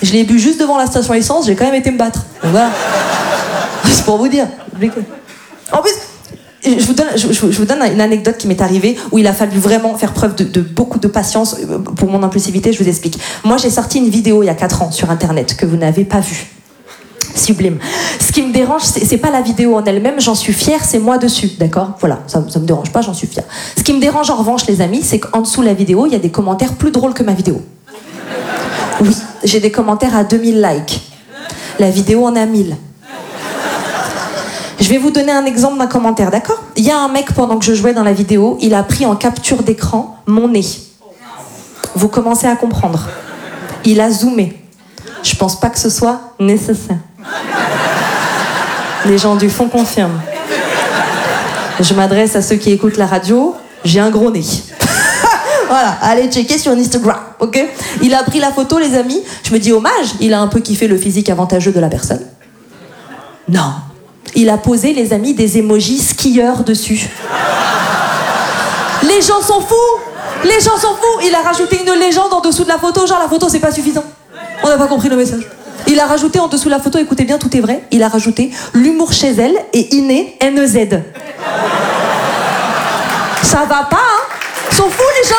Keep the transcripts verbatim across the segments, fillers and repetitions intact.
Je l'ai bu juste devant la station essence, j'ai quand même été me battre. Donc voilà. C'est pour vous dire. En plus, je vous donne, je, je vous donne une anecdote qui m'est arrivée où il a fallu vraiment faire preuve de, de beaucoup de patience pour mon impulsivité. Je vous explique. Moi, j'ai sorti une vidéo il y a quatre ans sur Internet que vous n'avez pas vue. Sublime. Ce qui me dérange, c'est, c'est pas la vidéo en elle-même, j'en suis fière, c'est moi dessus, d'accord ? Voilà, ça, ça me dérange pas, j'en suis fière. Ce qui me dérange en revanche, les amis, c'est qu'en dessous de la vidéo, il y a des commentaires plus drôles que ma vidéo. Oui, j'ai des commentaires à deux mille likes. La vidéo en a mille. Je vais vous donner un exemple d'un commentaire, d'accord ? Il y a un mec, pendant que je jouais dans la vidéo, il a pris en capture d'écran mon nez. Vous commencez à comprendre. Il a zoomé. Je pense pas que ce soit nécessaire. Les gens du fond confirment. Je m'adresse à ceux qui écoutent la radio, j'ai un gros nez. Voilà, allez checker sur Instagram, ok ? Il a pris la photo, les amis. Je me dis, hommage, il a un peu kiffé le physique avantageux de la personne. Non. Il a posé, les amis, des emojis skieurs dessus. Les gens sont fous. Les gens sont fous. Il a rajouté une légende en dessous de la photo, genre la photo c'est pas suffisant. On n'a pas compris le message. Il a rajouté en dessous de la photo, écoutez bien, tout est vrai, il a rajouté l'humour chez elle et inné N E Z. Ça va pas, hein ? Ils sont fous les gens.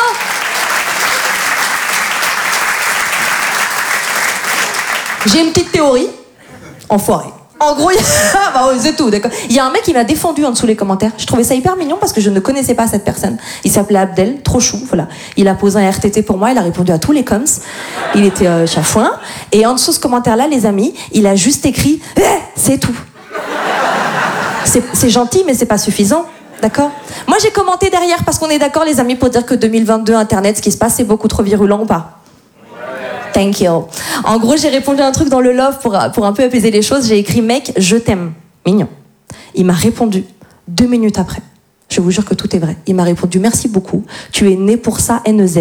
J'ai une petite théorie. Enfoiré. En gros, il y a... bah ouais, c'est tout, d'accord. Il y a un mec qui m'a défendu en dessous les commentaires. Je trouvais ça hyper mignon parce que je ne connaissais pas cette personne. Il s'appelait Abdel, trop chou, voilà. Il a posé un R T T pour moi, il a répondu à tous les coms. Il était euh, chafouin. Et en dessous de ce commentaire-là, les amis, il a juste écrit eh, « c'est tout ». C'est, c'est gentil, mais c'est pas suffisant. D'accord ? Moi, j'ai commenté derrière parce qu'on est d'accord, les amis, pour dire que deux mille vingt-deux, Internet, ce qui se passe, c'est beaucoup trop virulent ou pas ? Thank you. En gros, j'ai répondu à un truc dans le love pour, pour un peu apaiser les choses. J'ai écrit « Mec, je t'aime ». Mignon. Il m'a répondu deux minutes après. Je vous jure que tout est vrai. Il m'a répondu « Merci beaucoup. Tu es né pour ça, N E Z ».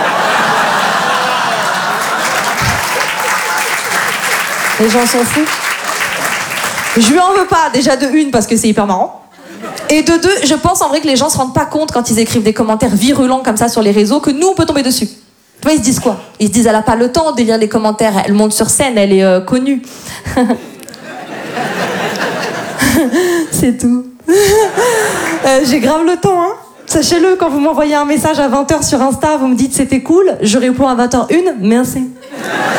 Les gens s'en foutent. Je lui en veux pas, déjà de une, parce que c'est hyper marrant. Et de deux, je pense en vrai que les gens se rendent pas compte quand ils écrivent des commentaires virulents comme ça sur les réseaux que nous, on peut tomber dessus. Tu vois, ils se disent quoi ? Ils se disent, elle a pas le temps de lire les commentaires, elle monte sur scène, elle est euh, connue. C'est tout. euh, j'ai grave le temps, hein. Sachez-le, quand vous m'envoyez un message à vingt heures sur Insta, vous me dites c'était cool, je réponds à vingt heures une, merci. D'accord ?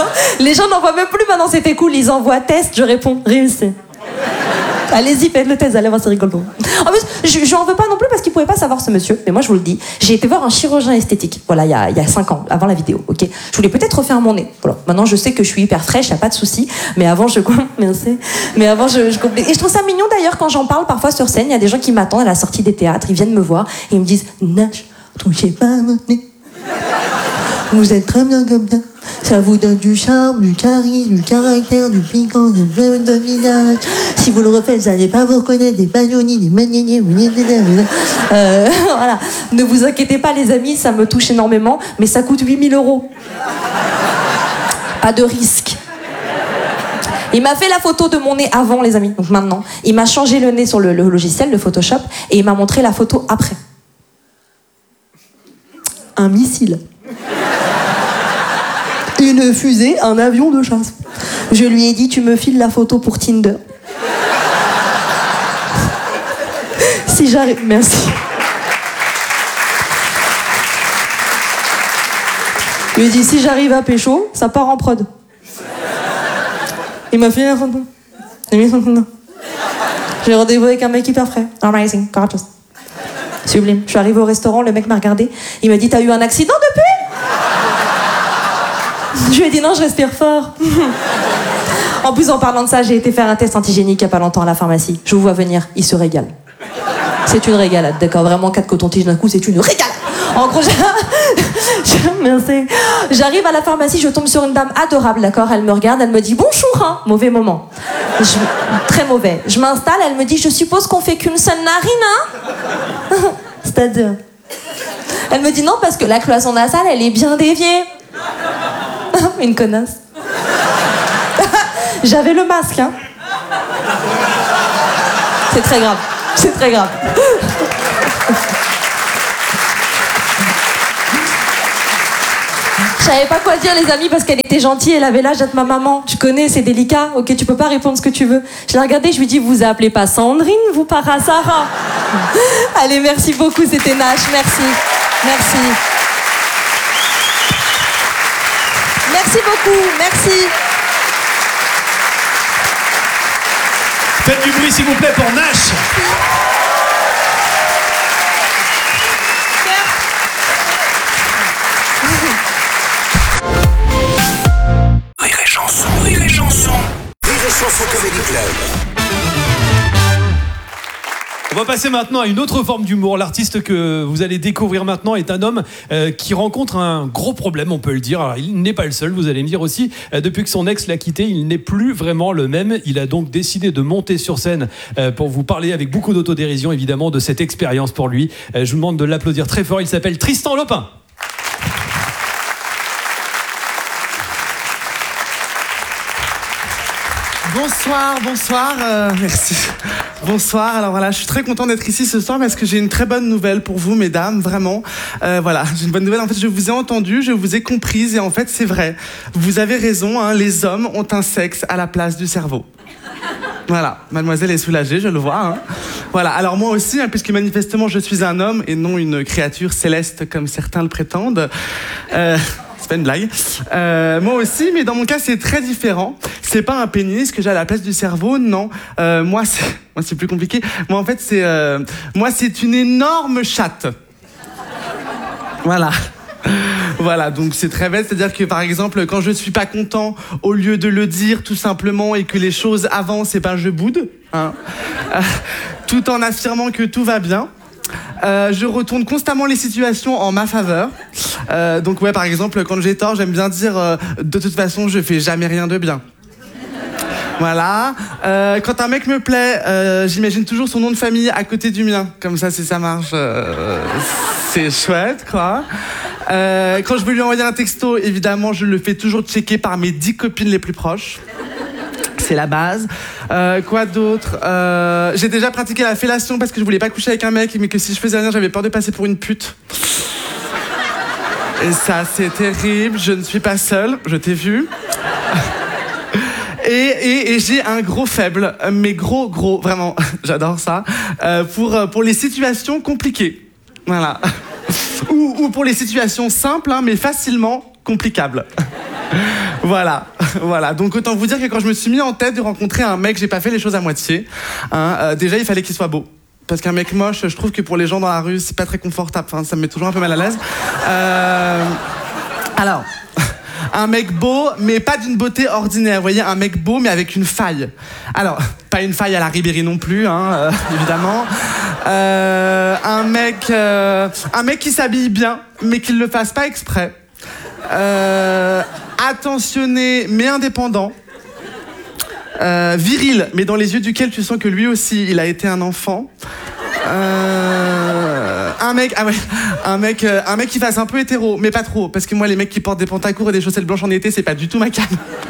Les gens n'envoient même plus maintenant c'était cool, ils envoient test, je réponds réussi. Allez-y, faites le test, allez voir, c'est rigolo. En plus, je, je en veux pas non plus parce qu'il pouvait pas savoir ce monsieur. Mais moi, je vous le dis, j'ai été voir un chirurgien esthétique. Voilà, il y a, il y a cinq ans, avant la vidéo, ok. Je voulais peut-être refaire mon nez. Voilà. Maintenant, je sais que je suis hyper fraîche, y a pas de souci. Mais avant, je merci. Mais avant, je, je Et je trouve ça mignon d'ailleurs quand j'en parle parfois sur scène. Il y a des gens qui m'attendent à la sortie des théâtres, ils viennent me voir et ils me disent, Nash, touchez pas à mon nez. Vous êtes très bien comme ça. Ça vous donne du charme, du charisme, du caractère, du piquant, du de visage. Si vous le refaites, vous n'allez pas vous reconnaître des bagnoni, des magnini, euh, voilà. Ne vous inquiétez pas, les amis, ça me touche énormément, mais ça coûte huit mille euros. Pas de risque. Il m'a fait la photo de mon nez avant, les amis, donc maintenant. Il m'a changé le nez sur le, le logiciel, le Photoshop, et il m'a montré la photo après. Un missile. Une fusée, un avion de chasse. Je lui ai dit, tu me files la photo pour Tinder. Si j'arrive... Merci. Je lui ai dit, si j'arrive à pécho, ça part en prod. Il m'a filé la photo. J'ai rendez-vous avec un mec hyper frais. Amazing, gorgeous. Sublime. Je suis arrivée au restaurant, le mec m'a regardé. Il m'a dit, t'as eu un accident depuis ? Je lui ai dit non, je respire fort. En plus, en parlant de ça, j'ai été faire un test antigénique il n'y a pas longtemps à la pharmacie. Je vous vois venir, il se régale. C'est une régalade, d'accord ? Vraiment, quatre cotons-tiges d'un coup, c'est une régalade. En gros, merci. J'arrive à la pharmacie, je tombe sur une dame adorable, d'accord ? Elle me regarde, elle me dit bonjour, hein ? Mauvais moment. Je... Très mauvais. Je m'installe, elle me dit je suppose qu'on fait qu'une seule narine, hein ? C'est-à-dire ? Elle me dit non, parce que la cloison nasale, elle est bien déviée. Une connasse. J'avais le masque, hein. C'est très grave. C'est très grave. Je savais pas quoi dire, les amis, parce qu'elle était gentille, elle avait l'âge d'être ma maman. Tu connais, c'est délicat, ok, tu peux pas répondre ce que tu veux. Je l'ai regardée, je lui dis, vous appelez pas Sandrine, vous, par hasard? Allez, merci beaucoup, c'était Nash, merci. Merci. Merci beaucoup, merci. Faites du bruit, s'il vous plaît, pour Nash. Rire et chanson, rire et chanson. Rire et chanson Comedy Club. On va passer maintenant à une autre forme d'humour. L'artiste que vous allez découvrir maintenant est un homme euh, qui rencontre un gros problème, on peut le dire. Alors, il n'est pas le seul, vous allez me dire aussi. Euh, depuis que son ex l'a quitté, il n'est plus vraiment le même. Il a donc décidé de monter sur scène euh, pour vous parler avec beaucoup d'autodérision, évidemment, de cette expérience pour lui. Euh, je vous demande de l'applaudir très fort. Il s'appelle Tristan Lopin. Bonsoir, bonsoir, euh, merci. Bonsoir, alors voilà, je suis très content d'être ici ce soir parce que j'ai une très bonne nouvelle pour vous, mesdames, vraiment. Euh, voilà, j'ai une bonne nouvelle, en fait, je vous ai entendu, je vous ai comprise et en fait, c'est vrai. Vous avez raison, hein, les hommes ont un sexe à la place du cerveau. Voilà, mademoiselle est soulagée, je le vois. Hein. Voilà, alors moi aussi, hein, puisque manifestement je suis un homme et non une créature céleste comme certains le prétendent. Euh, c'est pas une blague. Euh, moi aussi, mais dans mon cas c'est très différent. C'est pas un pénis que j'ai à la place du cerveau, non. Euh, moi c'est, moi c'est plus compliqué. Moi en fait c'est, euh, moi c'est une énorme chatte. Voilà. Voilà, donc c'est très bête, c'est-à-dire que par exemple, quand je suis pas content, au lieu de le dire tout simplement et que les choses avancent, et ben je boude, hein, euh, tout en affirmant que tout va bien. Euh, je retourne constamment les situations en ma faveur. Euh, donc ouais, par exemple, quand j'ai tort, j'aime bien dire euh, de toute façon, je fais jamais rien de bien. Voilà. Euh, quand un mec me plaît, euh, j'imagine toujours son nom de famille à côté du mien. Comme ça, si ça marche, euh, c'est chouette, quoi. Euh, quand je veux lui envoyer un texto, évidemment, je le fais toujours checker par mes dix copines les plus proches. C'est la base. Euh, quoi d'autre euh, J'ai déjà pratiqué la fellation parce que je voulais pas coucher avec un mec, mais que si je faisais rien, j'avais peur de passer pour une pute. Et ça, c'est terrible. Je ne suis pas seule. Je t'ai vu. Et, et, et j'ai un gros faible, mais gros, gros, vraiment, j'adore ça, euh, pour, pour les situations compliquées. Voilà. Ou, ou pour les situations simples, hein, mais facilement complicables. Voilà, voilà. Donc autant vous dire que quand je me suis mis en tête de rencontrer un mec, j'ai pas fait les choses à moitié. Hein. Euh, déjà, il fallait qu'il soit beau. Parce qu'un mec moche, je trouve que pour les gens dans la rue, c'est pas très confortable. Enfin, ça me met toujours un peu mal à l'aise. Euh... Alors... Un mec beau, mais pas d'une beauté ordinaire. Vous voyez, un mec beau, mais avec une faille. Alors, pas une faille à la Ribéry non plus, hein, euh, évidemment. Euh, un mec, euh, un mec qui s'habille bien, mais qui ne le fasse pas exprès. Euh, attentionné, mais indépendant. Euh, viril, mais dans les yeux duquel tu sens que lui aussi, il a été un enfant. Euh, un mec, ah ouais, un mec, euh, un mec qui fasse un peu hétéro, mais pas trop, parce que moi les mecs qui portent des pantacours et des chaussettes blanches en été, c'est pas du tout ma came.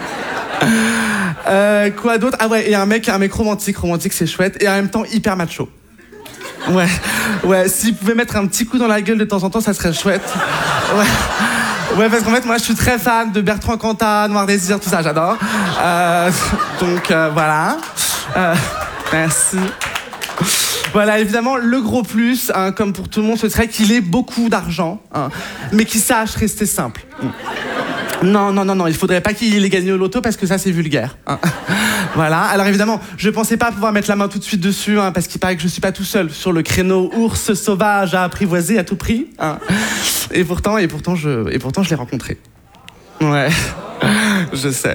Euh, quoi d'autre? Ah ouais, et un mec, un mec romantique, romantique c'est chouette, et en même temps hyper macho. Ouais, ouais, s'il pouvait mettre un petit coup dans la gueule de temps en temps, ça serait chouette. Ouais. Ouais, parce qu'en fait, moi, je suis très fan de Bertrand Cantat, Noir Désir, tout ça, j'adore. Euh, donc, euh, voilà. Euh, merci. Voilà, évidemment, le gros plus, hein, comme pour tout le monde, ce serait qu'il ait beaucoup d'argent, hein, mais qu'il sache rester simple. Non, non, non, non, il faudrait pas qu'il ait gagné au loto parce que ça, c'est vulgaire. Hein. Voilà, alors évidemment, je pensais pas pouvoir mettre la main tout de suite dessus, hein, parce qu'il paraît que je suis pas tout seul sur le créneau ours sauvage à apprivoiser à tout prix. Hein. Et pourtant, et pourtant, je, et pourtant, je l'ai rencontré. Ouais, je sais.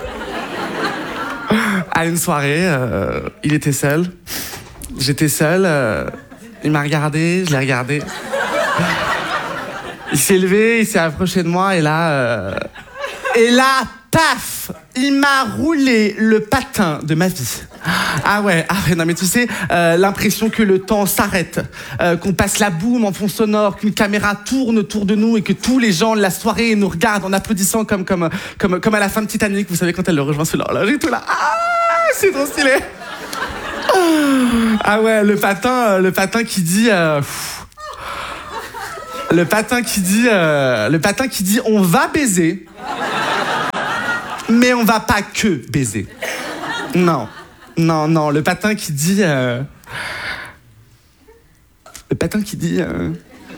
À une soirée, euh, il était seul. J'étais seul, euh, il m'a regardé, je l'ai regardé. Il s'est levé, il s'est approché de moi et là... Euh, et là, paf, il m'a roulé le patin de ma vie. Ah ouais, ah ouais, non mais tu sais, euh, l'impression que le temps s'arrête, euh, qu'on passe la boum en fond sonore, qu'une caméra tourne autour de nous et que tous les gens de la soirée nous regardent en applaudissant comme, comme, comme, comme à la fin de Titanic, vous savez, quand elle le rejoint sur l'horloge et tout là. Ah, c'est trop stylé. Ah ouais, le patin, le patin qui dit... Euh, Le patin qui dit, euh, le patin qui dit, on va baiser, mais on va pas que baiser. Non, non, non. Le patin qui dit, euh, le patin qui dit, euh,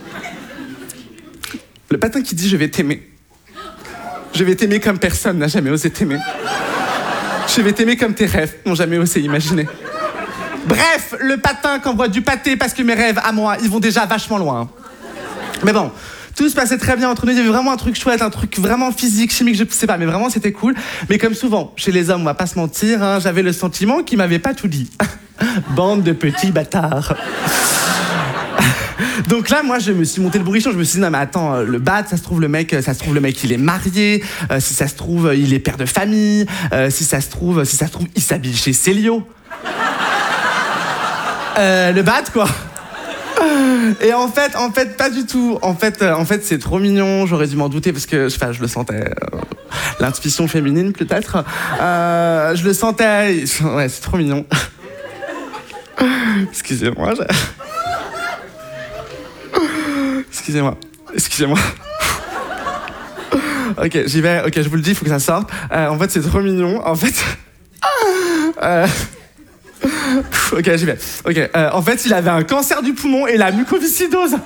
le patin qui dit, je vais t'aimer. Je vais t'aimer comme personne n'a jamais osé t'aimer. Je vais t'aimer comme tes rêves n'ont jamais osé imaginer. Bref, le patin qui envoie du pâté parce que mes rêves à moi, ils vont déjà vachement loin. Mais bon, tout se passait très bien entre nous. Il y avait vraiment un truc chouette, un truc vraiment physique, chimique, je ne sais pas, mais vraiment c'était cool. Mais comme souvent, chez les hommes, on va pas se mentir, hein, j'avais le sentiment qu'ils m'avaient pas tout dit. Bande de petits bâtards. Donc là, moi, je me suis monté le bourrichon. Je me suis dit, non, mais attends, le bad, ça se trouve, le mec, ça se trouve, le mec, il est marié. Euh, si ça se trouve, il est père de famille. Euh, si ça se trouve, si ça se trouve, il s'habille chez Célio. Euh, le bad, quoi. Et en fait, en fait, pas du tout. En fait, euh, en fait, c'est trop mignon. J'aurais dû m'en douter parce que, enfin, je le sentais. Euh, L'intuition féminine, peut-être. Euh, je le sentais. Ouais, c'est trop mignon. Excusez-moi. Je... Excusez-moi. Excusez-moi. Ok, j'y vais. Ok, je vous le dis, il faut que ça sorte. Euh, en fait, c'est trop mignon. En fait. Euh... Ok, j'y vais. Ok, euh, en fait, il avait un cancer du poumon et la mucoviscidose.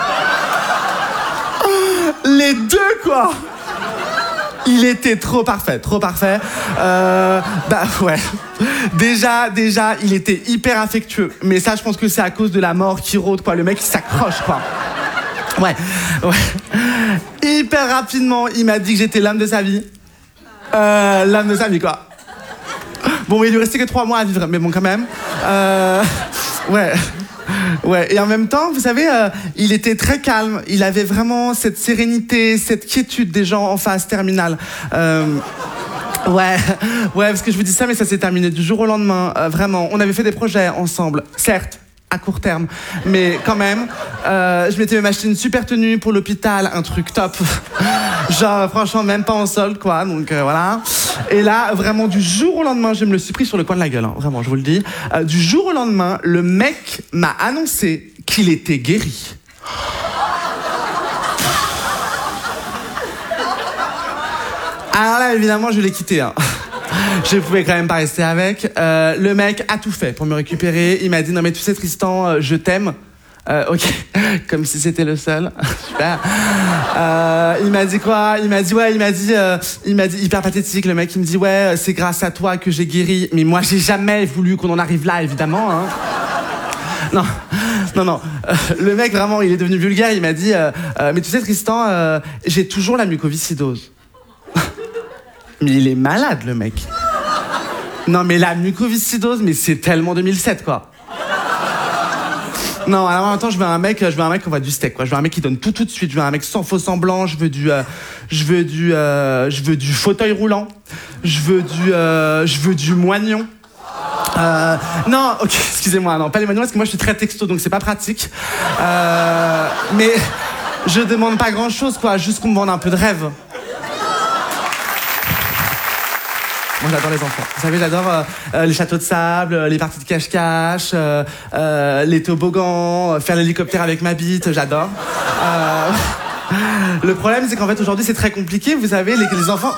Les deux, quoi. Il était trop parfait, trop parfait. Euh, bah ouais. Déjà, déjà, il était hyper affectueux. Mais ça, je pense que c'est à cause de la mort qui rôde, quoi. Le mec, il s'accroche, quoi. Ouais, ouais. Hyper rapidement, il m'a dit que j'étais l'âme de sa vie. Euh, l'âme de sa vie, quoi. Bon, il lui restait que trois mois à vivre, mais bon, quand même. Euh, ouais. Ouais, et en même temps, vous savez, euh, il était très calme. Il avait vraiment cette sérénité, cette quiétude des gens en phase terminale. Euh, ouais, ouais, parce que je vous dis ça, mais ça s'est terminé du jour au lendemain. Euh, vraiment, on avait fait des projets ensemble, certes, à court terme, mais quand même, euh, je m'étais même acheté une super tenue pour l'hôpital, un truc top. Genre, franchement, même pas en solde, quoi, donc euh, voilà. Et là, vraiment, du jour au lendemain, je me le suis pris sur le coin de la gueule, hein, vraiment, je vous le dis. Euh, du jour au lendemain, le mec m'a annoncé qu'il était guéri. Alors là, évidemment, je l'ai quitté, hein. Je pouvais quand même pas rester avec. Euh, le mec a tout fait pour me récupérer. Il m'a dit, non mais tu sais Tristan, euh, je t'aime. Euh, ok, comme si c'était le seul. Super. Euh, il m'a dit quoi? Il m'a dit ouais, il m'a dit, euh, il m'a dit hyper pathétique. Le mec, il me dit ouais, c'est grâce à toi que j'ai guéri. Mais moi, j'ai jamais voulu qu'on en arrive là, évidemment. Hein. Non, non, non. Euh, le mec vraiment, il est devenu vulgaire. Il m'a dit, euh, euh, mais tu sais Tristan, euh, j'ai toujours la mucoviscidose. Mais il est malade, le mec. Non, mais la mucoviscidose, mais c'est tellement deux mille sept, quoi. Non, alors en même temps, je veux un mec, je veux un mec qui envoie du steak, quoi. Je veux un mec qui donne tout tout de suite. Je veux un mec sans faux semblant. Je veux du, euh, je veux du, euh, je veux du fauteuil roulant. Je veux du, euh, je veux du moignon. Euh, non, ok, excusez-moi, non, pas les moignons parce que moi je suis très texto, donc c'est pas pratique. Euh, mais je demande pas grand-chose, quoi. Juste qu'on me vende un peu de rêve. Moi, j'adore les enfants. Vous savez, j'adore euh, euh, les châteaux de sable, euh, les parties de cache-cache, euh, euh, les toboggans, euh, faire l'hélicoptère avec ma bite, j'adore. Euh, le problème, c'est qu'en fait, aujourd'hui, c'est très compliqué. Vous savez, les, les enfants...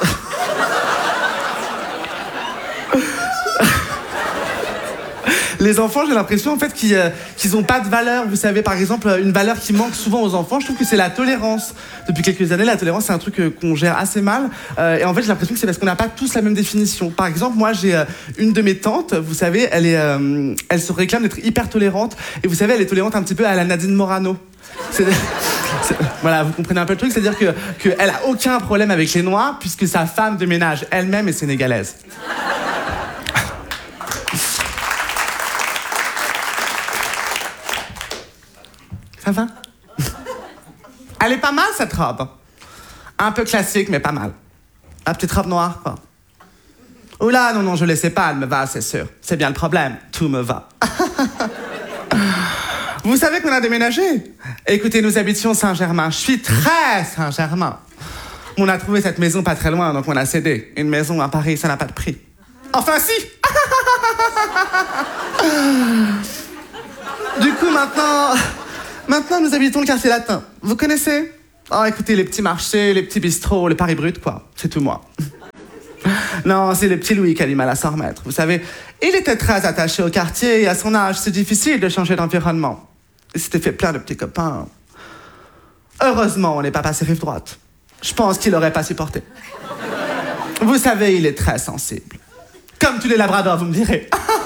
Les enfants, j'ai l'impression en fait qu'ils euh, qu'ils ont pas de valeur. Vous savez, par exemple, une valeur qui manque souvent aux enfants, je trouve que c'est la tolérance. Depuis quelques années, la tolérance, c'est un truc euh, qu'on gère assez mal. Euh, et en fait, j'ai l'impression que c'est parce qu'on n'a pas tous la même définition. Par exemple, moi, j'ai euh, une de mes tantes, vous savez, elle, est, euh, elle se réclame d'être hyper tolérante. Et vous savez, elle est tolérante un petit peu à la Nadine Morano. C'est... C'est... Voilà, vous comprenez un peu le truc, c'est-à-dire que, que elle a aucun problème avec les Noirs, puisque sa femme de ménage elle-même est sénégalaise. Ça va? Elle est pas mal, cette robe. Un peu classique, mais pas mal. La petite robe noire, quoi. Oula, non, non, je ne sais pas, elle me va, c'est sûr. C'est bien le problème, tout me va. Vous savez qu'on a déménagé? Écoutez, nous habitions Saint-Germain. Je suis très Saint-Germain. On a trouvé cette maison pas très loin, donc on a cédé. Une maison à Paris, ça n'a pas de prix. Enfin, si! Du coup, maintenant... Maintenant, nous habitons le quartier latin. Vous connaissez? Oh, écoutez, les petits marchés, les petits bistrots, les Paris Brut, quoi. C'est tout moi. Non, c'est le petit Louis qui a du mal à s'en remettre. Vous savez, il était très attaché au quartier et à son âge, c'est difficile de changer d'environnement. Il s'était fait plein de petits copains. Heureusement, on n'est pas passé rive droite. Je pense qu'il n'aurait pas supporté. Vous savez, il est très sensible. Comme tous les labradors, vous me direz.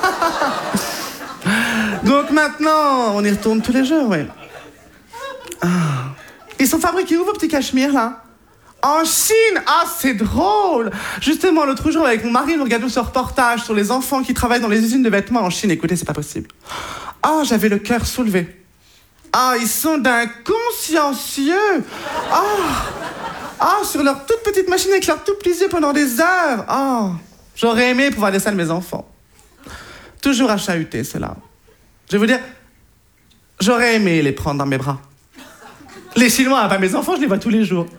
Donc maintenant, on y retourne tous les jours, oui. Ah. Ils sont fabriqués où, vos petits cachemires, là? En Chine! Ah, c'est drôle! Justement, l'autre jour, avec mon mari, nous regardions ce reportage sur les enfants qui travaillent dans les usines de vêtements en Chine. Écoutez, c'est pas possible. Ah, j'avais le cœur soulevé. Ah, ils sont d'un consciencieux! Ah! Ah, sur leur toute petite machine avec leurs tout petits yeux pendant des heures! Ah! J'aurais aimé pouvoir dire ça de mes enfants. Toujours à chahuter, cela. Je vais vous dire, j'aurais aimé les prendre dans mes bras. Les Chinois, pas mes enfants, je les vois tous les jours.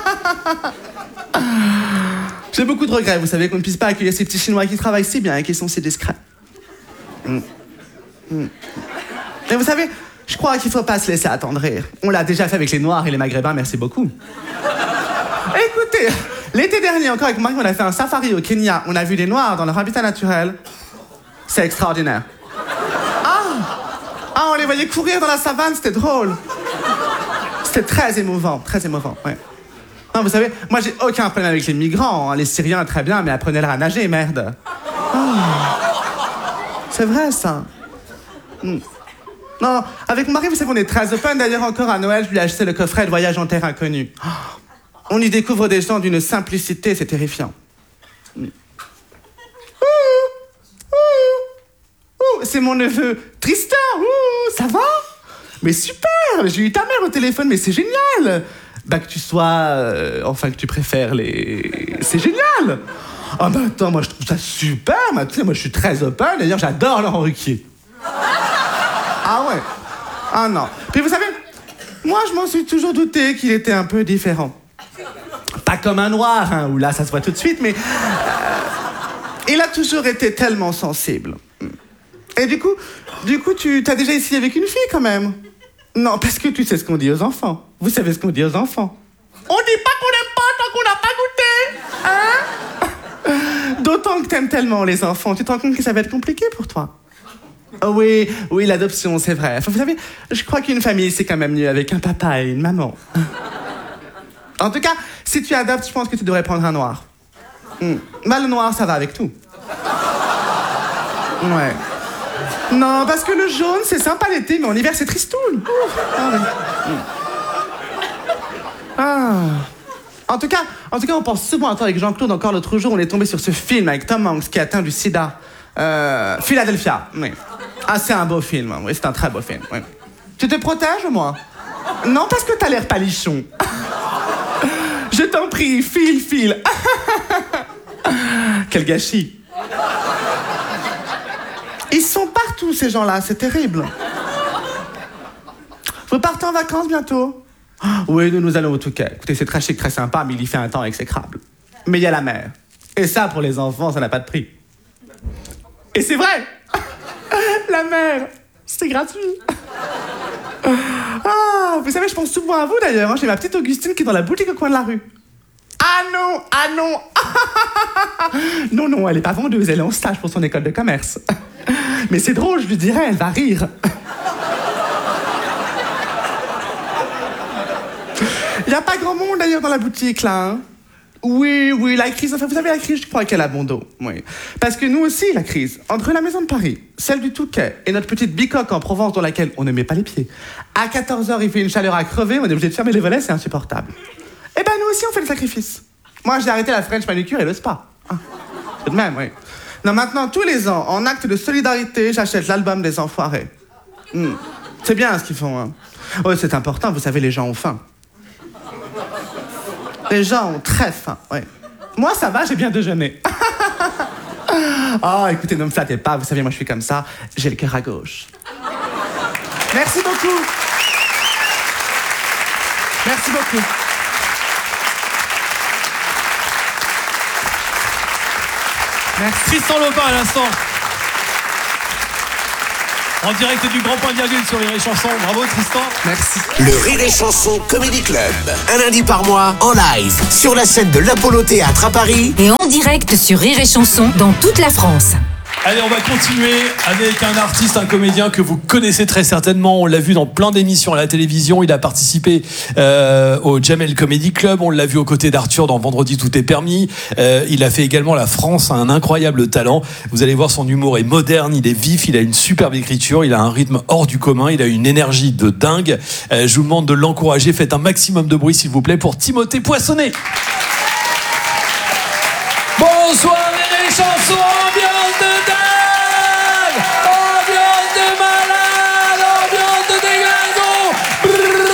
J'ai beaucoup de regrets, vous savez, qu'on ne puisse pas accueillir ces petits Chinois qui travaillent si bien et qui sont si discrets. Mm. Mm. Et vous savez, je crois qu'il ne faut pas se laisser attendrir. On l'a déjà fait avec les Noirs et les Maghrébins, merci beaucoup. Écoutez, l'été dernier, encore avec mon mari, on a fait un safari au Kenya. On a vu des Noirs dans leur habitat naturel. C'est extraordinaire. Ah, ah, on les voyait courir dans la savane, c'était drôle. C'était très émouvant, très émouvant, ouais. Non, vous savez, moi, j'ai aucun problème avec les migrants. Hein. Les Syriens, très bien, mais apprenez-leur à nager, merde. Oh. C'est vrai, ça. Mm. Non, avec mon mari, vous savez, on est très open. D'ailleurs, encore à Noël, je lui ai acheté le coffret de Voyage en terre inconnue. Oh. On y découvre des gens d'une simplicité, c'est terrifiant. Mm. Ouh, ouh, ouh, c'est mon neveu Tristan. Ouh, ça va? Mais super, j'ai eu ta mère au téléphone, mais c'est génial. Bah que tu sois, euh, enfin que tu préfères les... C'est génial. Ah bah attends, moi je trouve ça super, bah, tu sais, moi je suis très open, d'ailleurs j'adore Laurent Ruquier. Ah ouais. Ah non. Puis vous savez, moi je m'en suis toujours douté qu'il était un peu différent. Pas comme un noir, hein, où là ça se voit tout de suite, mais... Euh, il a toujours été tellement sensible. Et du coup, du coup, tu t'as déjà essayé avec une fille quand même? Non, parce que tu sais ce qu'on dit aux enfants. Vous savez ce qu'on dit aux enfants. On dit pas qu'on n'aime pas tant qu'on n'a pas goûté, hein? D'autant que t'aimes tellement les enfants, tu te rends compte que ça va être compliqué pour toi. Oh oui, oui, l'adoption, c'est vrai. Enfin, vous savez, je crois qu'une famille, c'est quand même mieux avec un papa et une maman. En tout cas, si tu adoptes, je pense que tu devrais prendre un noir. Hmm. Bah, le noir, ça va avec tout. Ouais. Non, parce que le jaune, c'est sympa l'été, mais en hiver, c'est tristoun. Ah, oui. Ah. En tout cas, en tout cas, on pense souvent à toi avec Jean-Claude. Encore l'autre jour, on est tombé sur ce film avec Tom Hanks qui a atteint du sida. Euh, Philadelphia, oui. Ah, c'est un beau film, oui, c'est un très beau film, oui. Tu te protèges, moi? Non, parce que t'as l'air palichon. Je t'en prie, file, file. Quel gâchis. Ils sont partout, ces gens-là, c'est terrible. Vous partez en vacances bientôt? Oui, nous, nous allons au Touquet. Écoutez, c'est très chic, très sympa, mais il y fait un temps exécrable. Mais il y a la mer. Et ça, pour les enfants, ça n'a pas de prix. Et c'est vrai. La mer, c'est gratuit. Ah, vous savez, je pense souvent à vous, d'ailleurs. Hein. J'ai ma petite Augustine qui est dans la boutique au coin de la rue. Ah non, ah non. Non, non, elle est pas vendeuse, elle est en stage pour son école de commerce. Mais c'est drôle, je lui dirais, elle va rire. Il n'y a pas grand monde d'ailleurs dans la boutique là. Hein. Oui, oui, la crise, enfin vous savez la crise, je crois qu'elle a bon dos. Oui. Parce que nous aussi, la crise, entre la maison de Paris, celle du Touquet et notre petite bicoque en Provence dans laquelle on ne met pas les pieds, à quatorze heures il fait une chaleur à crever, on est obligé de fermer les volets, c'est insupportable. Eh ben nous aussi on fait le sacrifice. Moi j'ai arrêté la French manucure et le spa. Ah, c'est de même, oui. Non, maintenant, tous les ans, en acte de solidarité, j'achète l'album des Enfoirés. Mmh. C'est bien ce qu'ils font, hein. Oui, c'est important, vous savez, les gens ont faim. Les gens ont très faim, oui. Moi, ça va, j'ai bien déjeuné. Oh, écoutez, ne me flattez pas, vous savez, moi, je suis comme ça, j'ai le cœur à gauche. Merci beaucoup. Merci beaucoup. Merci. Tristan Lopin à l'instant. En direct du Grand Point Virgule sur Rire et Chanson. Bravo Tristan. Merci. Le Rire et Chanson Comedy Club. Un lundi par mois, en live, sur la scène de l'Apollo Théâtre à Paris. Et en direct sur Rire et Chanson dans toute la France. Allez, on va continuer avec un artiste, un comédien que vous connaissez très certainement. On l'a vu dans plein d'émissions à la télévision. Il a participé euh, au Jamel Comedy Club. On l'a vu aux côtés d'Arthur dans Vendredi tout est permis. Euh, il a fait également La France a un incroyable talent. Vous allez voir, son humour est moderne, il est vif, il a une superbe écriture, il a un rythme hors du commun, il a une énergie de dingue. Euh, je vous demande de l'encourager. Faites un maximum de bruit, s'il vous plaît, pour Timothée Poissonnet. Bonsoir, Rire et Chanson, ambiance de dingue, ambiance de malade, ambiance de déglingo,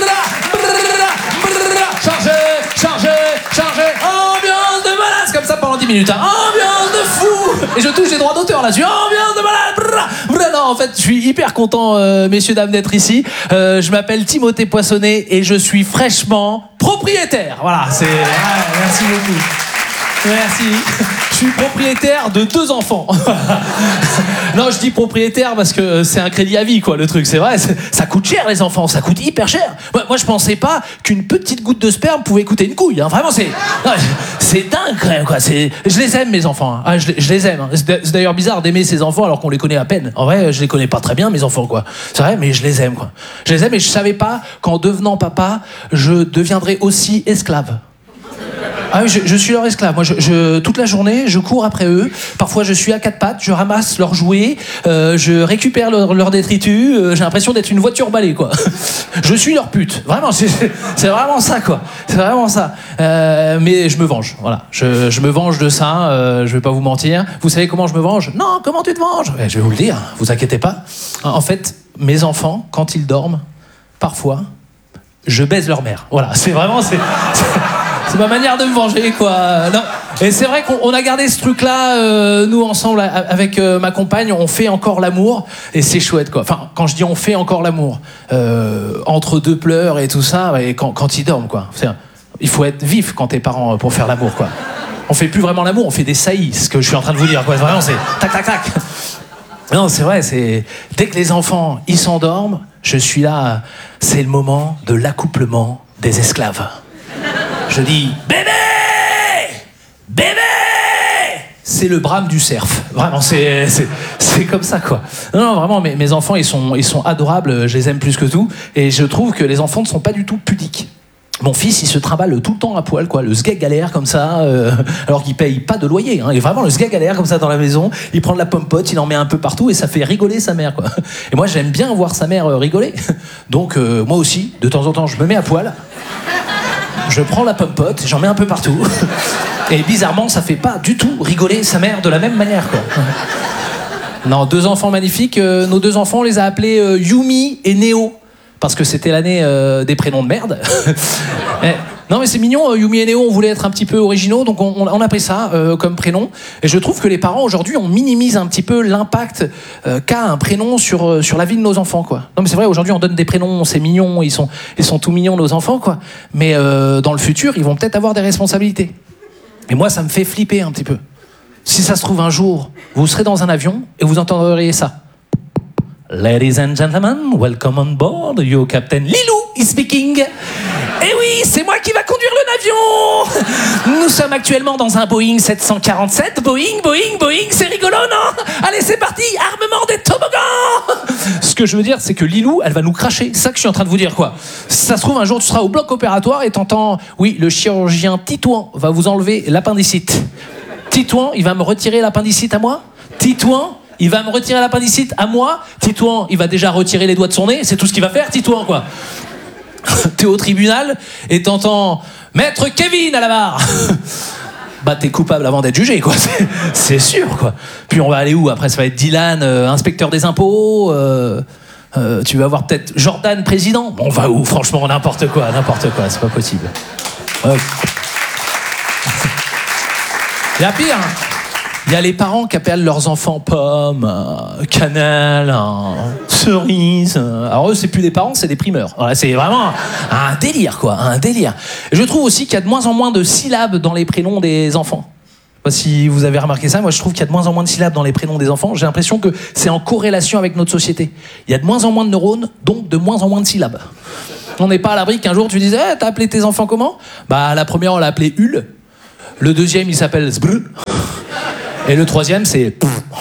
chargé, chargé, chargé, ambiance de malade, c'est comme ça pendant dix minutes, hein. Ambiance de fou, et je touche les droits d'auteur là-dessus, ambiance de malade, brrra. Non, en fait, je suis hyper content, euh, messieurs, dames, d'être ici. Euh, je m'appelle Timothée Poissonnet et je suis fraîchement propriétaire. Voilà, c'est... Ah, merci beaucoup. Merci. Je suis propriétaire de deux enfants. Non, je dis propriétaire parce que c'est un crédit à vie, quoi, le truc. C'est vrai, c'est, ça coûte cher, les enfants. Ça coûte hyper cher. Moi, moi je pensais pas qu'une petite goutte de sperme pouvait coûter une couille. Hein. Vraiment, c'est, c'est dingue, quand même, quoi. C'est, je les aime, mes enfants. Hein. Ah, je, je les aime. Hein. C'est d'ailleurs bizarre d'aimer ses enfants alors qu'on les connaît à peine. En vrai, je les connais pas très bien, mes enfants, quoi. C'est vrai, mais je les aime, quoi. Je les aime et je savais pas qu'en devenant papa, je deviendrais aussi esclave. Ah oui, je, je suis leur esclave. Moi, je, je, toute la journée, je cours après eux. Parfois, je suis à quatre pattes, je ramasse leurs jouets, euh, je récupère leurs leur détritus. Euh, j'ai l'impression d'être une voiture balai, quoi. Je suis leur pute. Vraiment, c'est, c'est vraiment ça, quoi. C'est vraiment ça. Euh, mais je me venge. Voilà. Je, je me venge de ça. Euh, je vais pas vous mentir. Vous savez comment je me venge ? Non, comment tu te venges ? eh, Je vais vous le dire. Vous inquiétez pas. En fait, mes enfants, quand ils dorment, parfois, je baise leur mère. Voilà. C'est vraiment. C'est, c'est... C'est ma manière de me venger, quoi. Non. Et c'est vrai qu'on a gardé ce truc-là, euh, nous, ensemble, avec euh, ma compagne, on fait encore l'amour, et c'est chouette, quoi. Enfin, quand je dis on fait encore l'amour, euh, entre deux pleurs et tout ça, et quand, quand ils dorment, quoi. C'est, il faut être vif quand t'es parent pour faire l'amour, quoi. On fait plus vraiment l'amour, on fait des saillies, ce que je suis en train de vous dire, quoi. Vraiment, c'est tac, tac, tac. Non, c'est vrai, c'est... Dès que les enfants, ils s'endorment, je suis là, c'est le moment de l'accouplement des esclaves. Je dis bébé, bébé. C'est le brame du cerf. Vraiment, c'est c'est c'est comme ça, quoi. Non, non, vraiment, mes mes enfants, ils sont ils sont adorables. Je les aime plus que tout. Et je trouve que les enfants ne sont pas du tout pudiques. Mon fils, il se trimballe tout le temps à poil, quoi. Le sgeg galère comme ça, euh, alors qu'il paye pas de loyer. Hein. Il est vraiment le sgeg galère comme ça dans la maison. Il prend de la pomme-pote, il en met un peu partout et ça fait rigoler sa mère, quoi. Et moi, j'aime bien voir sa mère rigoler. Donc, euh, moi aussi, de temps en temps, je me mets à poil. Je prends la pomme-pote, j'en mets un peu partout. Et bizarrement, ça fait pas du tout rigoler sa mère de la même manière, quoi. Non, deux enfants magnifiques. Euh, nos deux enfants, on les a appelés euh, Yumi et Néo. Parce que c'était l'année euh, des prénoms de merde. eh, non mais c'est mignon, euh, Yumi et Néo, on voulait être un petit peu originaux, donc on, on a pris ça euh, comme prénom. Et je trouve que les parents aujourd'hui, on minimise un petit peu l'impact euh, qu'a un prénom sur, euh, sur la vie de nos enfants, quoi. Non mais c'est vrai, aujourd'hui on donne des prénoms, c'est mignon, ils sont, ils sont tout mignons nos enfants, quoi. Mais euh, dans le futur, ils vont peut-être avoir des responsabilités. Et moi, ça me fait flipper un petit peu. Si ça se trouve un jour, vous serez dans un avion et vous entendrez ça. Ladies and gentlemen, welcome on board. Your captain Lilou is speaking. Eh oui, c'est moi qui va conduire le avion. Nous sommes actuellement dans un Boeing sept cent quarante-sept. Boeing, Boeing, Boeing, c'est rigolo, non ? Allez, c'est parti, armement des toboggans. Ce que je veux dire, c'est que Lilou, elle va nous cracher. C'est ça que je suis en train de vous dire, quoi. Si ça se trouve, un jour, tu seras au bloc opératoire et t'entends, oui, le chirurgien Titouan va vous enlever l'appendicite. Titouan, il va me retirer l'appendicite à moi ? Titouan, il va me retirer l'appendicite à moi. Titouan, il va déjà retirer les doigts de son nez. C'est tout ce qu'il va faire, Titouan, quoi. T'es au tribunal et t'entends Maître Kevin à la barre. Bah, t'es coupable avant d'être jugé, quoi. C'est, c'est sûr, quoi. Puis on va aller où ? Après, ça va être Dylan, euh, inspecteur des impôts. Euh, euh, tu vas avoir peut-être Jordan, président. Bon, on va où ? Franchement, n'importe quoi, n'importe quoi. C'est pas possible. Ouais. Il y a pire. Il y a les parents qui appellent leurs enfants pommes, euh, cannelle, euh, cerise. Euh. Alors eux, c'est plus des parents, c'est des primeurs. Voilà, c'est vraiment un délire, quoi, un délire. Et je trouve aussi qu'il y a de moins en moins de syllabes dans les prénoms des enfants. Bah, si vous avez remarqué ça, moi je trouve qu'il y a de moins en moins de syllabes dans les prénoms des enfants. J'ai l'impression que c'est en corrélation avec notre société. Il y a de moins en moins de neurones, donc de moins en moins de syllabes. On n'est pas à l'abri qu'un jour tu disais hey, « T'as appelé tes enfants comment ?» Bah la première on l'a appelé Hul. Le deuxième il s'appelle Zbr. Et le troisième c'est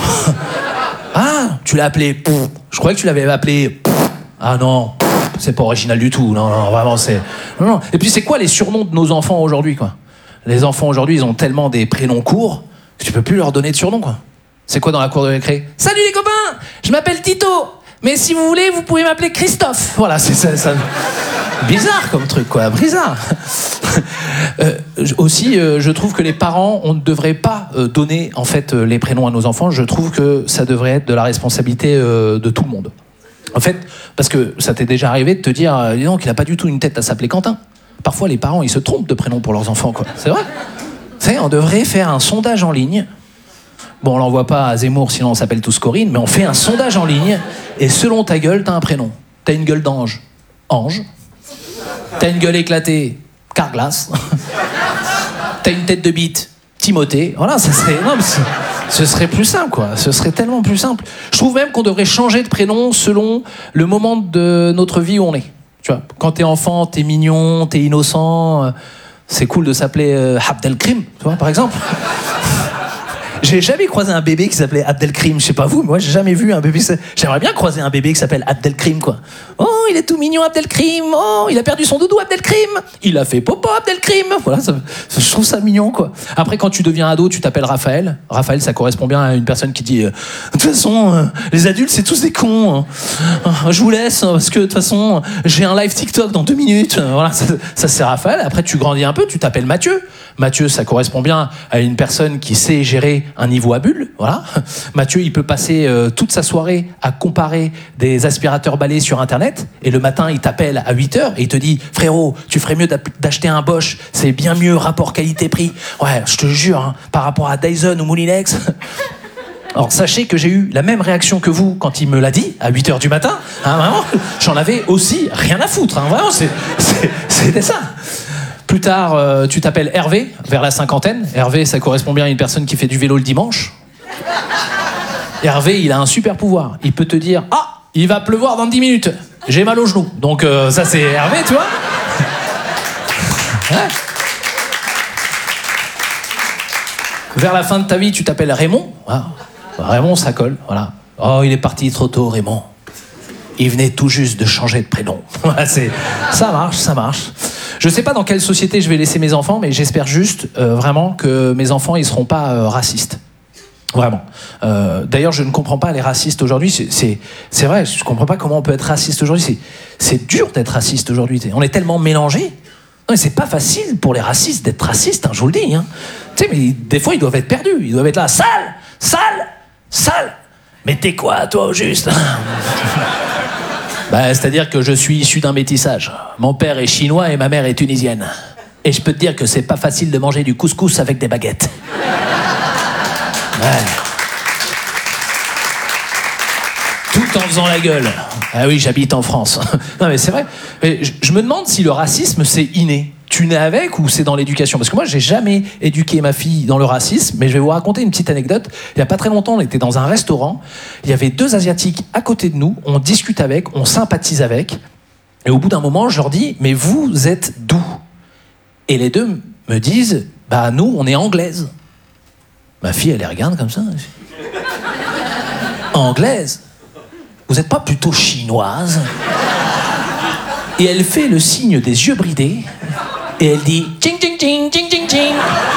Ah, tu l'as appelé Pff. Je croyais que tu l'avais appelé Pff. Ah non, c'est pas original du tout. Non, non, vraiment, c'est... Non, non. Et puis, c'est quoi les surnoms de nos enfants aujourd'hui, quoi ? Les enfants aujourd'hui, ils ont tellement des prénoms courts que tu peux plus leur donner de surnoms, quoi. C'est quoi dans la cour de récré ? Salut les copains, je m'appelle Tito. Mais si vous voulez, vous pouvez m'appeler Christophe. Voilà, c'est ça. ça... Bizarre comme truc, quoi. Bizarre. euh, aussi, euh, je trouve que les parents, on ne devrait pas euh, donner, en fait, euh, les prénoms à nos enfants. Je trouve que ça devrait être de la responsabilité euh, de tout le monde. En fait, parce que ça t'est déjà arrivé de te dire, euh, dis donc, il n'a pas du tout une tête à s'appeler Quentin. Parfois, les parents, ils se trompent de prénom pour leurs enfants, quoi. C'est vrai. Tu sais, on devrait faire un sondage en ligne. Bon, on l'envoie pas à Zemmour, sinon on s'appelle tous Corinne, mais on fait un sondage en ligne, et selon ta gueule, t'as un prénom. T'as une gueule d'ange, Ange. T'as une gueule éclatée, Carglass. T'as une tête de bite, Timothée. Voilà, ça serait... Non, mais ce serait plus simple, quoi. Ce serait tellement plus simple. Je trouve même qu'on devrait changer de prénom selon le moment de notre vie où on est. Tu vois, quand t'es enfant, t'es mignon, t'es innocent. Euh, c'est cool de s'appeler euh, Abdelkrim, tu vois, par exemple. J'ai jamais croisé un bébé qui s'appelait Abdelkrim, je sais pas vous, mais moi j'ai jamais vu un bébé. J'aimerais bien croiser un bébé qui s'appelle Abdelkrim, quoi. Oh, il est tout mignon, Abdelkrim. Oh, il a perdu son doudou, Abdelkrim. Il a fait popo, Abdelkrim. Voilà, ça, ça, je trouve ça mignon, quoi. Après, quand tu deviens ado, tu t'appelles Raphaël. Raphaël, ça correspond bien à une personne qui dit euh, de toute façon, euh, les adultes, c'est tous des cons. Hein. Euh, je vous laisse, parce que de toute façon, j'ai un live TikTok dans deux minutes. Euh, voilà, ça, ça c'est Raphaël. Après, tu grandis un peu, tu t'appelles Mathieu. Mathieu, ça correspond bien à une personne qui sait gérer un niveau à bulles, voilà. Mathieu, il peut passer euh, toute sa soirée à comparer des aspirateurs balais sur Internet, et le matin, il t'appelle à huit heures et il te dit « Frérot, tu ferais mieux d'acheter un Bosch, c'est bien mieux rapport qualité-prix. Ouais, je te jure, hein, par rapport à Dyson ou Moulinex... » Alors, sachez que j'ai eu la même réaction que vous quand il me l'a dit, à huit heures du matin. Hein, vraiment, j'en avais aussi rien à foutre. Hein, vraiment, c'est, c'est, c'était ça. Plus tard, euh, tu t'appelles Hervé, vers la cinquantaine. Hervé, ça correspond bien à une personne qui fait du vélo le dimanche. Hervé, il a un super pouvoir. Il peut te dire « Ah, il va pleuvoir dans dix minutes. J'ai mal au genou. » Donc euh, ça, c'est Hervé, tu vois. Ouais. Vers la fin de ta vie, tu t'appelles Raymond. Ah, Raymond, ça colle, voilà. Oh, il est parti trop tôt, Raymond. Il venait tout juste de changer de prénom. c'est... Ça marche, ça marche. Je sais pas dans quelle société je vais laisser mes enfants, mais j'espère juste euh, vraiment que mes enfants ils seront pas euh, racistes. Vraiment. Euh, d'ailleurs, je ne comprends pas les racistes aujourd'hui. C'est, c'est, c'est vrai, je comprends pas comment on peut être raciste aujourd'hui. C'est, c'est dur d'être raciste aujourd'hui. On est tellement mélangés. Non, mais c'est pas facile pour les racistes d'être racistes, hein, je vous le dis. Hein. Tu sais, mais des fois, ils doivent être perdus. Ils doivent être là, sale, sale, sale. Mais t'es quoi, toi, au juste? Bah, c'est-à-dire que je suis issu d'un métissage. Mon père est chinois et ma mère est tunisienne. Et je peux te dire que c'est pas facile de manger du couscous avec des baguettes. Ouais. Tout en faisant la gueule. Ah oui, j'habite en France. Non mais c'est vrai. Mais je, je me demande si le racisme c'est inné. Tu nais avec ou c'est dans l'éducation? Parce que moi j'ai jamais éduqué ma fille dans le racisme, mais je vais vous raconter une petite anecdote. Il y a pas très longtemps, on était dans un restaurant. Il y avait deux Asiatiques à côté de nous. On discute avec, on sympathise avec. Et au bout d'un moment, je leur dis, mais vous êtes d'où? Et les deux me disent, bah nous, on est anglaises. Ma fille, elle les regarde comme ça. Anglaise? Vous n'êtes pas plutôt chinoise? Et elle fait le signe des yeux bridés et elle dit ching ching ching ching ching ching.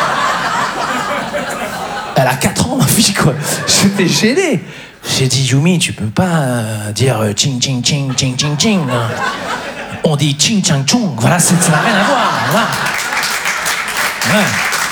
Elle a quatre ans, ma fille, quoi. J'étais gêné. J'ai dit Yumi, tu peux pas dire ching ching ching ching ching ching. On dit ching chang chung. Voilà, ça n'a rien à voir. Voilà. Ouais.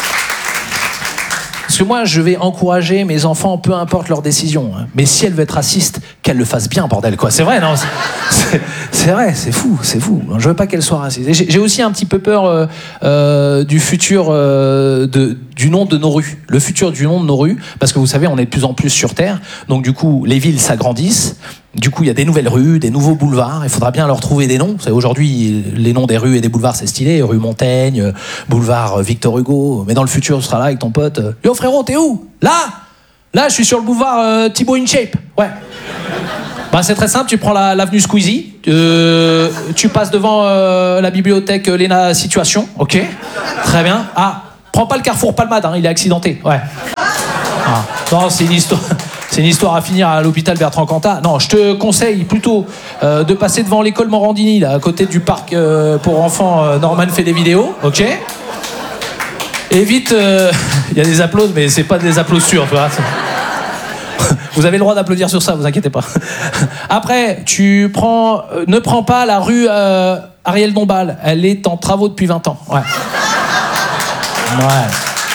Parce que moi, je vais encourager mes enfants, peu importe leur décision. Hein. Mais si elle veut être raciste, qu'elle le fasse bien, bordel, quoi. C'est vrai, non c'est, c'est... C'est vrai, c'est fou, c'est fou. Je veux pas qu'elle soit raciste. J'ai, j'ai aussi un petit peu peur euh, euh, du futur euh, de, du nom de nos rues. Le futur du nom de nos rues, parce que vous savez, on est de plus en plus sur Terre. Donc du coup, les villes s'agrandissent. Du coup, il y a des nouvelles rues, des nouveaux boulevards. Il faudra bien leur trouver des noms. Aujourd'hui, les noms des rues et des boulevards, c'est stylé. Rue Montaigne, boulevard Victor Hugo. Mais dans le futur, tu seras là avec ton pote. Yo frérot, t'es où? Là Là, je suis sur le boulevard euh, Thibaut InShape. Ouais. Bah, c'est très simple, tu prends la, l'avenue Squeezie, euh, tu passes devant euh, la bibliothèque euh, Léna Situation, ok, très bien. Ah, prends pas le carrefour Palmade, hein, il est accidenté, ouais. Ah, non, c'est une histoire, c'est une histoire à finir à l'hôpital Bertrand Cantat. Non, je te conseille plutôt euh, de passer devant l'école Morandini, là, à côté du parc euh, pour enfants euh, Norman fait des vidéos, ok. Évite, il euh, y a des applauses, mais c'est pas des applaudissures, tu vois. Vous avez le droit d'applaudir sur ça, vous inquiétez pas. Après, tu prends, euh, ne prends pas la rue euh, Ariel Dombal. Elle est en travaux depuis vingt ans. Ouais. Ouais.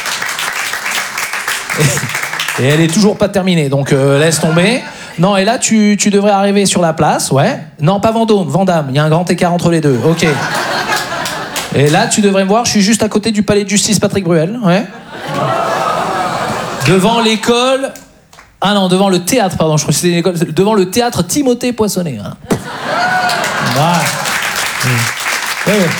Et, et elle est toujours pas terminée, donc euh, laisse tomber. Non, et là, tu, tu devrais arriver sur la place, ouais. Non, pas Vendôme, Vandame. Il y a un grand écart entre les deux. Ok. Et là, tu devrais me voir, je suis juste à côté du palais de justice Patrick Bruel, ouais. Devant l'école... Ah non, devant le théâtre, pardon, je crois que c'était une école. Devant le théâtre Timothée Poissonnet. Hein. Voilà. Mmh. Oui, oui.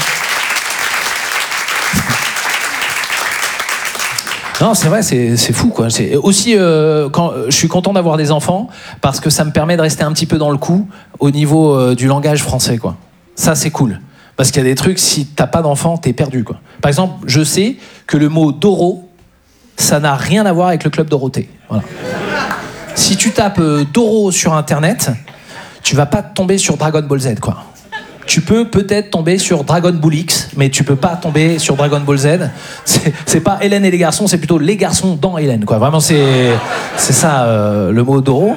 Non, c'est vrai, c'est, c'est fou, quoi. C'est aussi, euh, quand, je suis content d'avoir des enfants parce que ça me permet de rester un petit peu dans le coup au niveau euh, du langage français, quoi. Ça, c'est cool. Parce qu'il y a des trucs, si t'as pas d'enfant, t'es perdu, quoi. Par exemple, je sais que le mot Doro, ça n'a rien à voir avec le club Dorothée. Voilà. Si tu tapes euh, Doro sur Internet, tu vas pas tomber sur Dragon Ball Z, quoi. Tu peux peut-être tomber sur Dragon Ball X, mais tu peux pas tomber sur Dragon Ball Z. C'est, c'est pas Hélène et les garçons, c'est plutôt les garçons dans Hélène, quoi. Vraiment, c'est, c'est ça euh, le mot Doro.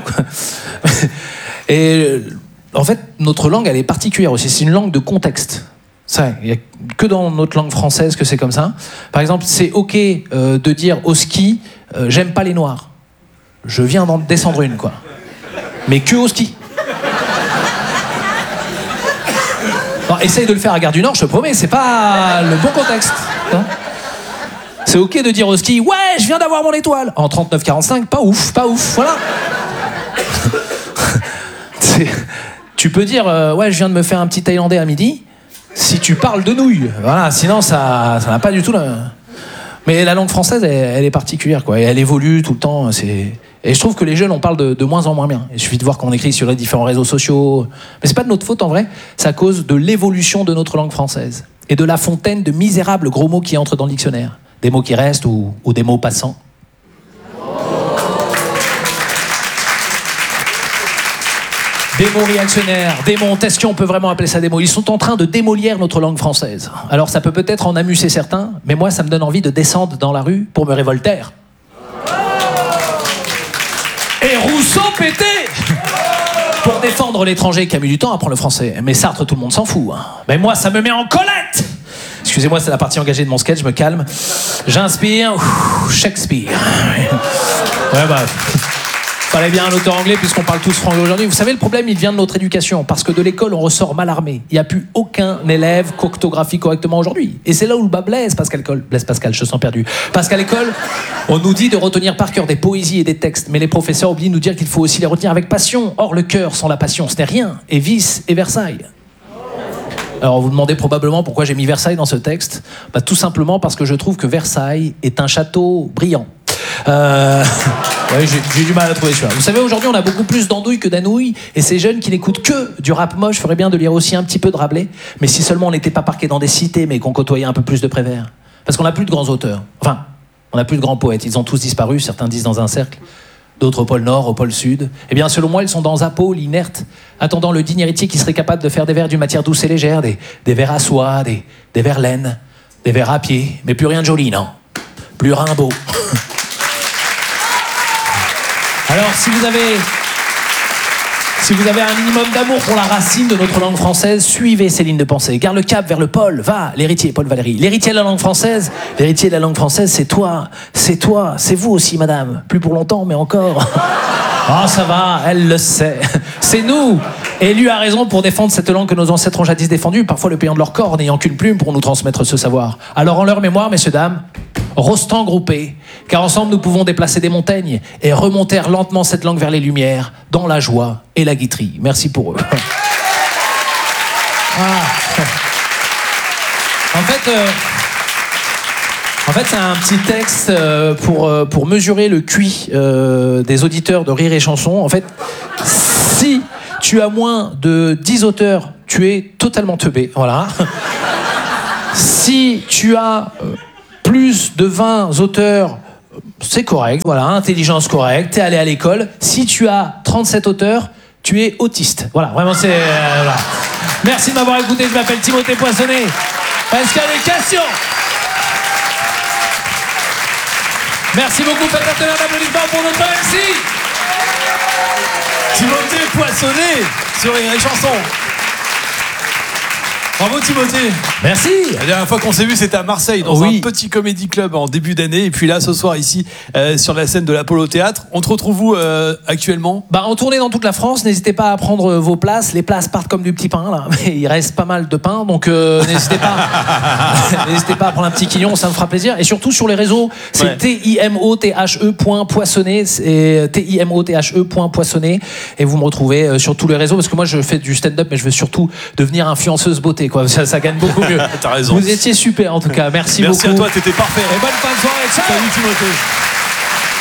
Et en fait, notre langue, elle est particulière aussi. C'est une langue de contexte. Il n'y a que dans notre langue française que c'est comme ça. Par exemple, c'est ok euh, de dire au ski, euh, j'aime pas les noirs. Je viens d'en descendre une, quoi. Mais que au ski. Non, essaye de le faire à Gare du Nord, je te promets, c'est pas le bon contexte. Hein, c'est ok de dire au ski, ouais, je viens d'avoir mon étoile. En trente-neuf quarante-cinq, pas ouf, pas ouf, voilà. Tu peux dire, euh, ouais, je viens de me faire un petit Thaïlandais à midi. Si tu parles de nouilles, voilà, sinon ça ça n'a pas du tout la... Mais la langue française, elle, elle est particulière, quoi, et elle évolue tout le temps. C'est... Et je trouve que les jeunes, on parle de, de moins en moins bien. Il suffit de voir qu'on écrit sur les différents réseaux sociaux. Mais c'est pas de notre faute, en vrai. C'est à cause de l'évolution de notre langue française et de la fontaine de misérables gros mots qui entrent dans le dictionnaire. Des mots qui restent ou, ou des mots passants. Des mots réactionnaires, des mots, est-ce qu'on peut vraiment appeler ça des mots? Ils sont en train de démolir notre langue française. Alors ça peut peut-être en amuser certains, mais moi ça me donne envie de descendre dans la rue pour me révolter. Et Rousseau pété pour défendre l'étranger qui a mis du temps à apprendre le français. Mais Sartre, tout le monde s'en fout. Hein. Mais moi ça me met en colette. Excusez-moi, c'est la partie engagée de mon sketch, je me calme. J'inspire, Ouh, Shakespeare. Ouais bah... Fallait bien un auteur anglais puisqu'on parle tous franglais aujourd'hui. Vous savez, le problème, il vient de notre éducation. Parce que de l'école, on ressort mal armé. Il n'y a plus aucun élève qui orthographie correctement aujourd'hui. Et c'est là où le bas blesse, Pascal Col. Blesse Pascal, je sens perdu. Parce qu'à l'école, on nous dit de retenir par cœur des poésies et des textes. Mais les professeurs oublient de nous dire qu'il faut aussi les retenir avec passion. Or, le cœur sans la passion, ce n'est rien. Et Vice et Versailles. Alors, vous demandez probablement pourquoi j'ai mis Versailles dans ce texte. Bah, tout simplement parce que je trouve que Versailles est un château brillant. Euh... Ouais, j'ai, j'ai du mal à trouver celui-là. Vous savez, aujourd'hui, on a beaucoup plus d'andouilles que d'anouilles, et ces jeunes qui n'écoutent que du rap moche feraient bien de lire aussi un petit peu de Rabelais, mais si seulement on n'était pas parqués dans des cités, mais qu'on côtoyait un peu plus de Prévert. Parce qu'on n'a plus de grands auteurs. Enfin, on n'a plus de grands poètes. Ils ont tous disparu, certains disent dans un cercle, d'autres au pôle Nord, au pôle Sud. Eh bien, selon moi, ils sont dans un pôle inerte, attendant le digne héritier qui serait capable de faire des vers d'une matière douce et légère, des, des vers à soie, des, des vers laine, des vers à pied, mais plus rien de joli, non. Plus Rimbaud. Alors, si vous avez, si vous avez un minimum d'amour pour la racine de notre langue française, suivez ces lignes de pensée. Garde le cap vers le pôle, va, l'héritier, Paul Valéry. L'héritier de la langue française, l'héritier de la langue française, c'est toi, c'est toi, c'est vous aussi, madame. Plus pour longtemps, mais encore. Ah, oh, ça va, elle le sait. C'est nous. Élu a raison pour défendre cette langue que nos ancêtres ont jadis défendue, parfois le payant de leur corps, n'ayant qu'une plume pour nous transmettre ce savoir. Alors en leur mémoire, messieurs, dames, rostants groupés, car ensemble nous pouvons déplacer des montagnes et remonter lentement cette langue vers les lumières, dans la joie et la guiterie. Merci pour eux. Ah. En fait... Euh... En fait, c'est un petit texte euh, pour, euh, pour mesurer le Q I euh, des auditeurs de Rire et Chanson. En fait, si tu as moins de dix auteurs, tu es totalement teubé. Voilà. Si tu as euh, plus de vingt auteurs, c'est correct. Voilà, intelligence correcte, t'es allé à l'école. Si tu as trente-sept auteurs, tu es autiste. Voilà, vraiment, c'est... Euh, voilà. Merci de m'avoir écouté. Je m'appelle Timothée Poissonnet. Est-ce qu'il y a des questions ? Merci beaucoup, faites un tonnerre d'applaudissements pour notre M C Timothée Poissonnet sur Rire et Chanson. Bravo Timothée. Merci. La dernière fois qu'on s'est vu, c'était à Marseille, dans oui. un petit comédie club en début d'année. Et puis là, ce soir, ici, euh, sur la scène de l'Apollo Théâtre. On te retrouve où euh, actuellement ? Bah, en tournée dans toute la France. N'hésitez pas à prendre vos places. Les places partent comme du petit pain, là. Mais il reste pas mal de pain. Donc, euh, n'hésitez pas. n'hésitez pas à prendre un petit quignon, ça me fera plaisir. Et surtout, sur les réseaux, c'est ouais. T I M O T H E point poissonnet. C'est T I M O T H E point poissonnet. Et vous me retrouvez sur tous les réseaux. Parce que moi, je fais du stand-up, mais je veux surtout devenir influenceuse beauté, quoi. Ça, ça gagne beaucoup mieux. T'as raison. Vous étiez super en tout cas. Merci, Merci beaucoup. Merci à toi, t'étais parfait. Et bonne fin de soirée. Ciao. Salut Timothée.